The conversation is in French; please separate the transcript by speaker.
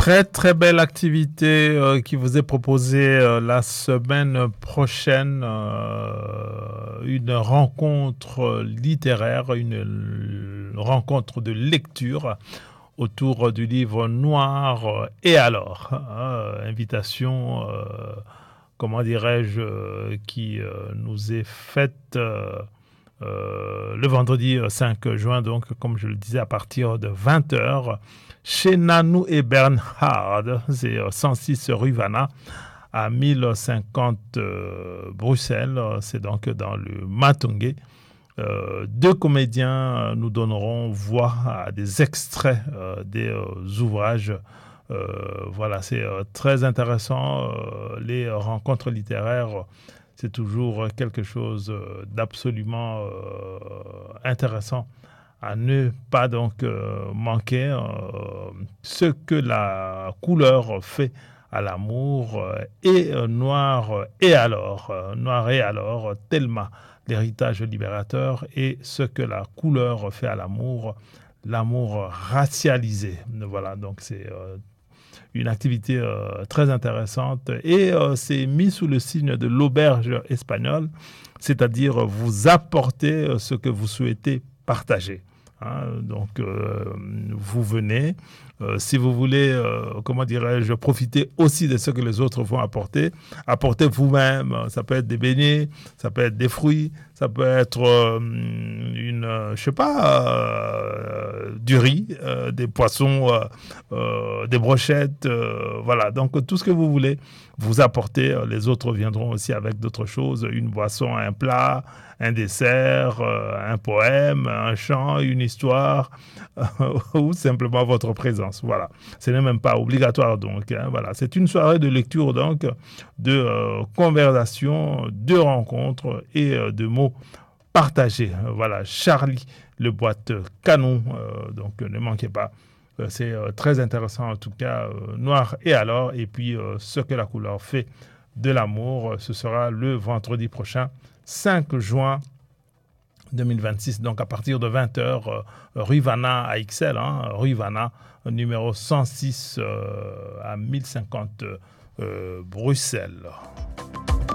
Speaker 1: Très très belle activité qui vous est proposée la semaine prochaine, une rencontre littéraire, une rencontre de lecture autour du livre Noir et alors. Invitation, comment dirais-je, qui nous est faite le vendredi 5 juin, donc comme je le disais, à partir de 20 heures. Chez Nanou et Bernhard, c'est 106 rue Vanna, à 1050 Bruxelles, c'est donc dans le Matongé. Deux comédiens nous donneront voix à des extraits des ouvrages. Voilà, c'est très intéressant. Les rencontres littéraires, c'est toujours quelque chose d'absolument intéressant à ne pas donc manquer. Ce que la couleur fait à l'amour et noir et alors, Thelma, l'héritage libérateur, et ce que la couleur fait à l'amour, l'amour racialisé. Voilà, donc c'est une activité très intéressante et c'est mis sous le signe de l'auberge espagnole, c'est-à-dire vous apportez ce que vous souhaitez partager. Donc, vous venez. Si vous voulez, comment dirais-je, profiter aussi de ce que les autres vont apporter, apportez vous-même. Ça peut être des beignets, ça peut être des fruits, ça peut être je sais pas, du riz, des poissons, des brochettes, voilà. Donc, tout ce que vous voulez, vous apportez. Les autres viendront aussi avec d'autres choses, une boisson, un plat, un dessert, un poème, un chant, une histoire, ou simplement votre présence. Voilà. Ce n'est même pas obligatoire donc. Voilà. C'est une soirée de lecture donc, de conversation, de rencontres et de mots partagés. Voilà. Charlie, le boîte canon. Donc ne manquez pas. C'est très intéressant en tout cas. Noir et alors. Et puis ce que la couleur fait de l'amour. Ce sera le vendredi prochain, 5 juin 2026, donc à partir de 20h, rue Vanna à Ixelles, rue Vanna, numéro 106 à 1050 Bruxelles.